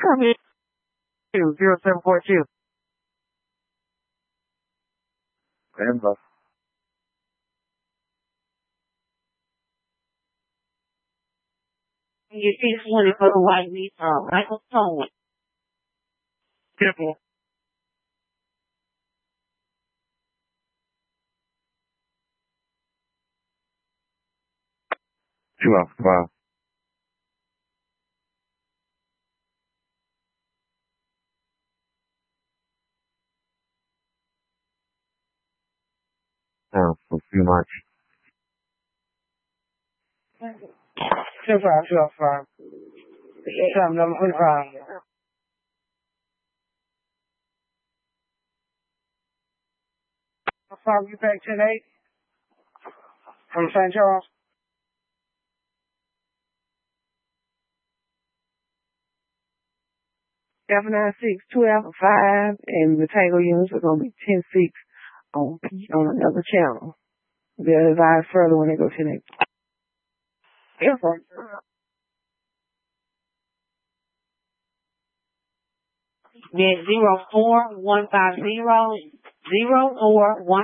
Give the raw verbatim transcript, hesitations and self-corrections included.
Come in to zero seven four two. Denver. You see twenty for the white meat, uh, Michael Stone. Simple. Two off five. Oh, for too much. Two five, two off five. Seven, number twenty-five. Five, you back ten eight from Saint Charles. Alpha nine six, two Alpha five, and the Tango units are going to be ten six on on another channel. They'll advise further when they go ten eight. Yes, sir. Yeah, zero four one five zero zero four one.